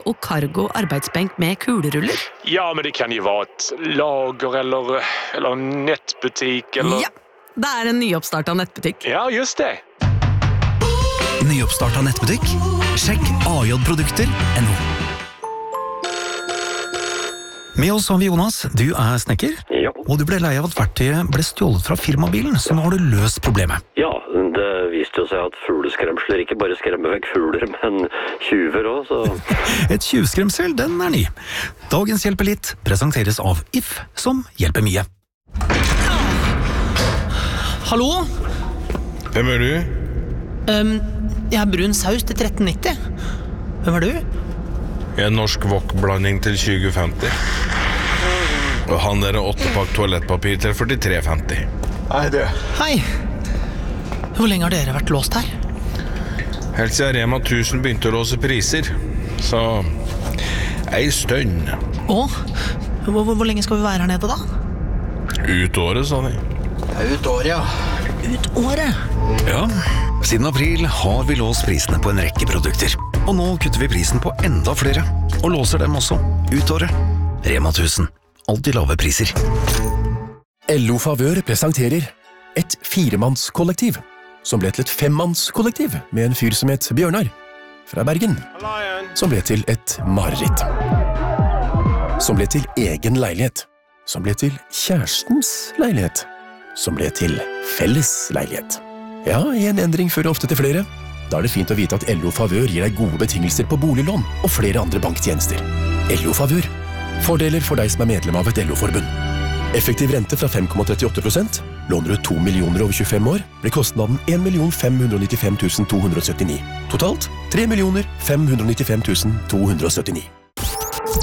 og cargo arbeidsbenk med kuleruller. Ja, men det kan ju vara ett lager eller en nettbutik eller... Ja, det en nyoppstartet nettbutikk. Ja, just det. Nyoppstartet nettbutikk? Sjekk ajprodukter.no. Med oss har vi Jonas, du snekker, Ja. og du ble lei av at verktøyet ble stjålet fra firmabilen, så nå har du løst problemet. Ja, det viste jo seg at fugleskremsler ikke bare skremmer vekk fugler, men tjuver også, så... Et tjuvskremsel, den ny. Dagens Hjelper litt presenteres av If, som hjelper mye. Hallo? Hvem du? Jeg brun saus til 13,90. Hvem du? En norsk wok-blanding til 2050. Og han 8-pakk toalettpapir til 43,50. Nej, det... Hei. Hvor lenge har dere vært låst her? Helt siden Rema 1000 begynte å låse priser. Så... ei stønn. Hvor lenge skal vi være her nede da? Ut året, sa de. Ut året? Ja, siden april har vi låst prisene på en rekke produkter. Og nå kutter vi prisen på enda flere, og låser dem også ut året. Rema 1000. Alltid lave priser. LO Favør presenterer et 4-mannskollektiv, som ble til et 5-mannskollektiv med en fyr som het Bjørnar, fra Bergen, som ble til et mareritt. Som ble til egen leilighet, som ble til kjærestens leilighet, som ble til felles leilighet. Ja, en endring fører ofte til flere. Da det fint å vite at LO Favør gir deg gode betingelser på boliglån og flere andre banktjenester. LO Favør. Fordeler for deg som medlem av et LO-forbund. Effektiv rente fra 5,38%. Låner du 2 millioner over 25 år, blir kostnaden 1.595.279. Totalt 3.595.279.